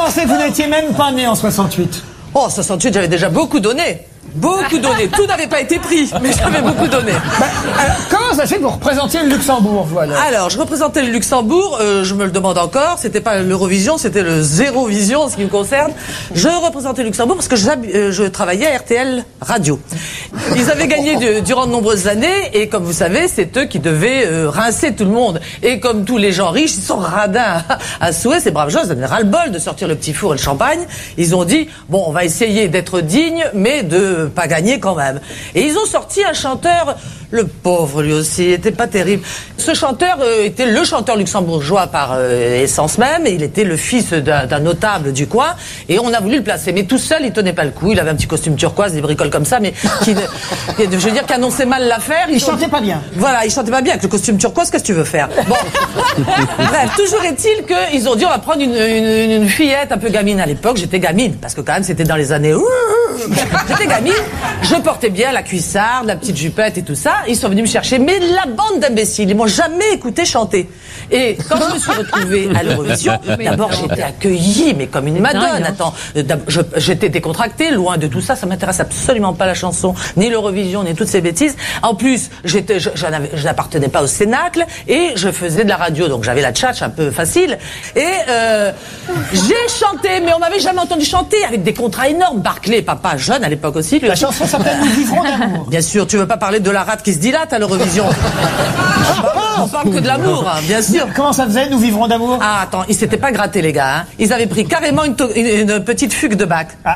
pensez que vous n'étiez même pas né en 68? Oh, 68, j'avais déjà beaucoup donné. Beaucoup donné. Tout n'avait pas été pris, mais j'avais beaucoup donné. Comment ça se fait que vous représentiez le Luxembourg, voilà? Alors, je représentais le Luxembourg, je me le demande encore, c'était pas l'Eurovision, c'était le Zérovision en ce qui me concerne. Je représentais le Luxembourg parce que je travaillais à RTL Radio. Ils avaient gagné durant de nombreuses années et comme vous savez, c'est eux qui devaient rincer tout le monde. Et comme tous les gens riches, ils sont radins à souhait, ces braves gens, ils avaient ras-le-bol de sortir le petit four et le champagne. Ils ont dit, bon, on va essayer d'être digne, mais de pas gagner quand même. Et ils ont sorti un chanteur, le pauvre lui aussi, était pas terrible. Ce chanteur était le chanteur luxembourgeois par essence même, et il était le fils d'un notable du coin, et on a voulu le placer. Mais tout seul, il tenait pas le coup, il avait un petit costume turquoise, des bricoles comme ça, mais je veux dire, qui annonçait mal l'affaire. Il chantait pas bien. Voilà, il chantait pas bien avec le costume turquoise, qu'est-ce que tu veux faire? Bon. Bref, toujours est-il qu'ils ont dit, on va prendre une fillette un peu gamine à l'époque. J'étais gamine, parce que quand même, c'était dans les années... J'étais gamine, je portais bien la cuissarde, la petite jupette et tout ça. Ils sont venus me chercher, mais la bande d'imbéciles, ils m'ont jamais écouté chanter. Et quand je me suis retrouvée à l'Eurovision, d'abord j'étais accueillie, mais comme une madone. Attends, j'étais décontractée, loin de tout ça, ça m'intéresse absolument pas la chanson, ni l'Eurovision, ni toutes ces bêtises. En plus, je n'appartenais pas au Cénacle et je faisais de la radio, donc j'avais la tchatch un peu facile. Et j'ai chanté, mais on m'avait jamais entendu chanter avec des contrats énormes. Barclay, papa jeune à l'époque aussi. La chanson s'appelle Nous vivrons d'amour. Bien sûr, tu veux pas parler de la rate qui se dilate à l'Eurovision. On parle que de l'amour, hein, bien sûr. Comment ça faisait, Nous vivrons d'amour? Ah, attends, ils s'étaient pas grattés, les gars. Hein. Ils avaient pris carrément une petite fugue de Bach. Ah.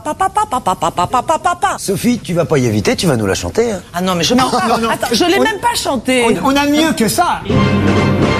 Sophie, tu vas pas y éviter, tu vas nous la chanter. Hein. Ah non, mais je m'en parle. Attends, je l'ai même pas chanté. On a mieux que ça.